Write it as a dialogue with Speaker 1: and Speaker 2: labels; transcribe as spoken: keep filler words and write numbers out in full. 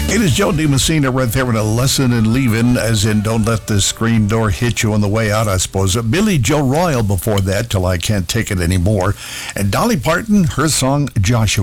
Speaker 1: It is Joe DiMessina right there with a lesson in leaving, as in don't let the screen door hit you on the way out, I suppose. Billy Joe Royal before that, Till I Can't Take It Anymore. And Dolly Parton, her song, Joshua.